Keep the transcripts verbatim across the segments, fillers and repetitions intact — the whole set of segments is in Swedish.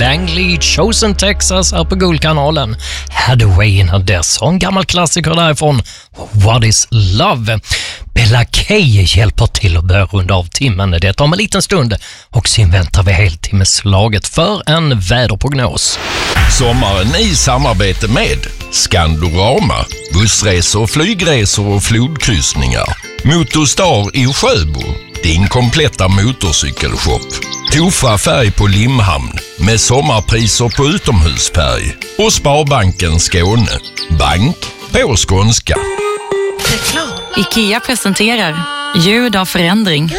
Langley, Chosen Texas här på Guldkanalen. Hathaway innan dess, en gammal klassiker därifrån, What is Love. Bella Kay hjälper till att börja runda av timmen. Det tar om en liten stund och sen väntar vi heltimmeslaget för en väderprognos. Sommaren i samarbete med Skandorama, bussresor, flygresor och flodkryssningar. Motorstar i Sjöbo, din kompletta motorcykelshop. Tofa färg på Limhamn med sommarpriser på utomhusfärg. Och Sparbanken Skåne, bank på skånska. IKEA presenterar ljud av förändring.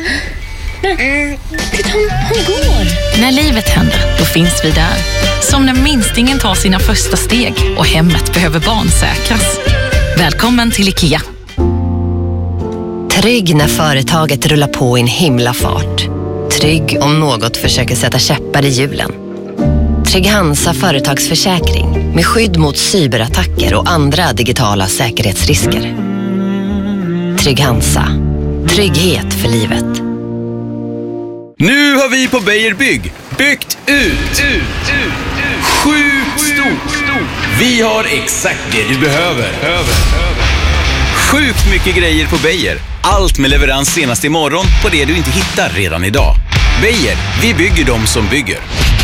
Han går. När livet händer, då finns vi där. Som när minstingen tar sina första steg och hemmet behöver barnsäkras. Välkommen till IKEA. Trygg när företaget rullar på i en himla fart. Trygg om något försöker sätta käppar i hjulen. Trygg Hansa företagsförsäkring med skydd mot cyberattacker och andra digitala säkerhetsrisker. Trygg Hansa. Trygghet för livet. Nu har vi på Beijer Bygg byggt ut, ut, ut, ut. Sjukt stort. Vi har exakt det du behöver. Sjukt mycket grejer på Beijer. Allt med leverans senast imorgon på det du inte hittar redan idag. Beijer, vi bygger dem som bygger.